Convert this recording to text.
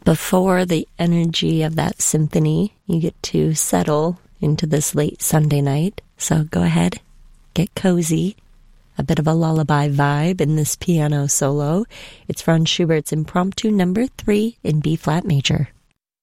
Before the energy of that symphony, you get to settle into this late Sunday night. So go ahead, get cozy. A bit of a lullaby vibe in this piano solo. It's Franz Schubert's Impromptu number 3 in B-flat major.